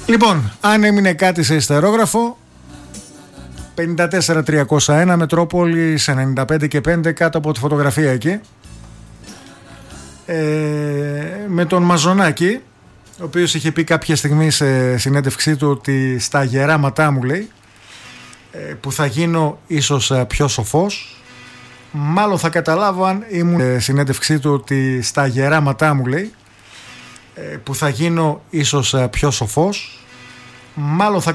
Λοιπόν, αν έμεινε κάτι σε ιστερόγραφο, 54-301 Μετρόπολης 95 και 5 κάτω από τη φωτογραφία εκεί, με τον Μαζονάκη, ο οποίος είχε πει κάποια στιγμή σε συνέντευξή του ότι στα γεράματά μου, λέει, που θα γίνω ίσως πιο σοφός, μάλλον θα καταλάβω αν ήμουν, συνέντευξή του ότι στα γεράματά μου, λέει, που θα γίνω ίσως πιο σοφός, μάλλον θα